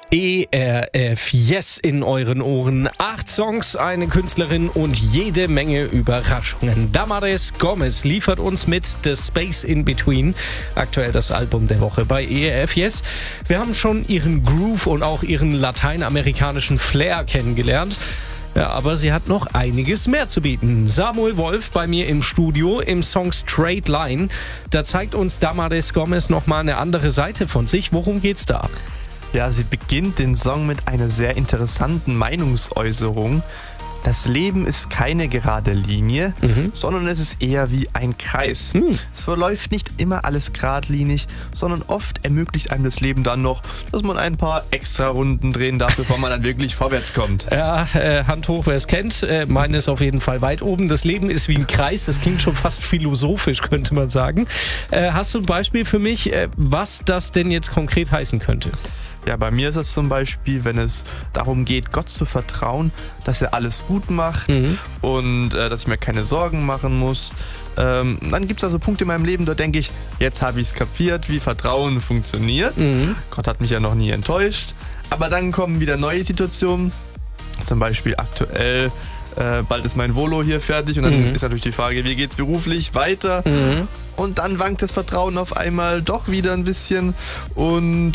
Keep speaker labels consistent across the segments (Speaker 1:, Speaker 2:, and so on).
Speaker 1: ERF Yes in euren Ohren. 8 Songs, eine Künstlerin und jede Menge Überraschungen. Damaris Gomez liefert uns mit The Space in Between aktuell das Album der Woche bei ERF Yes. Wir haben schon ihren Groove und auch ihren lateinamerikanischen Flair kennengelernt. Ja, aber sie hat noch einiges mehr zu bieten. Samuel Wolf bei mir im Studio im Song Straight Line. Da zeigt uns Damaris Gomez nochmal eine andere Seite von sich. Worum geht's da?
Speaker 2: Ja, sie beginnt den Song mit einer sehr interessanten Meinungsäußerung. Das Leben ist keine gerade Linie, sondern es ist eher wie ein Kreis. Es verläuft nicht immer alles geradlinig, sondern oft ermöglicht einem das Leben dann noch, dass man ein paar extra Runden drehen darf, bevor man dann wirklich vorwärts kommt.
Speaker 1: Ja, Hand hoch, wer es kennt. Meine ist auf jeden Fall weit oben. Das Leben ist wie ein Kreis. Das klingt schon fast philosophisch, könnte man sagen. Hast du ein Beispiel für mich, was das denn jetzt konkret heißen könnte?
Speaker 2: Ja, bei mir ist es zum Beispiel, wenn es darum geht, Gott zu vertrauen, dass er alles gut macht und dass ich mir keine Sorgen machen muss. Dann gibt es also Punkte in meinem Leben, da denke ich, jetzt habe ich es kapiert, wie Vertrauen funktioniert. Gott hat mich ja noch nie enttäuscht. Aber dann kommen wieder neue Situationen, zum Beispiel aktuell. Bald ist mein Volo hier fertig und dann ist natürlich die Frage, wie geht's beruflich weiter? Und dann wankt das Vertrauen auf einmal doch wieder ein bisschen und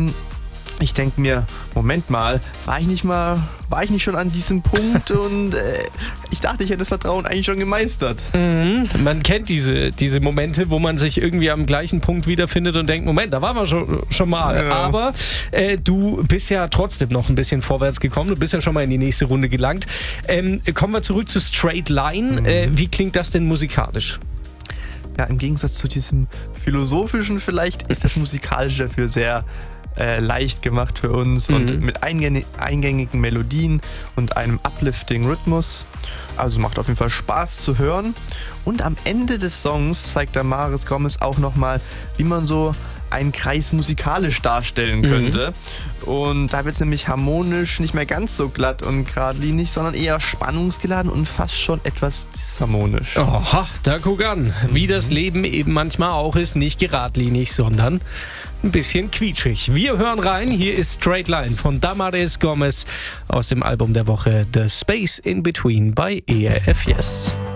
Speaker 2: ich denke mir, Moment mal, war ich nicht schon an diesem Punkt und ich dachte, ich hätte das Vertrauen eigentlich schon gemeistert.
Speaker 1: Man kennt diese Momente, wo man sich irgendwie am gleichen Punkt wiederfindet und denkt, Moment, da waren wir schon mal. Ja. Aber du bist ja trotzdem noch ein bisschen vorwärts gekommen, du bist ja schon mal in die nächste Runde gelangt. Kommen wir zurück zu Straight Line. Wie klingt das denn musikalisch?
Speaker 2: Ja, im Gegensatz zu diesem philosophischen vielleicht ist das musikalisch dafür sehr leicht gemacht für uns und mit eingängigen Melodien und einem uplifting Rhythmus. Also macht auf jeden Fall Spaß zu hören. Und am Ende des Songs zeigt Damaris Gomez auch nochmal, wie man so einen Kreis musikalisch darstellen könnte. Und da wird es nämlich harmonisch nicht mehr ganz so glatt und geradlinig, sondern eher spannungsgeladen und fast schon etwas disharmonisch.
Speaker 1: Oha, da guck an, wie das Leben eben manchmal auch ist, nicht geradlinig, sondern ein bisschen quietschig. Wir hören rein, hier ist Straight Line von Damaris Gomez aus dem Album der Woche The Space in Between bei ERF Yes.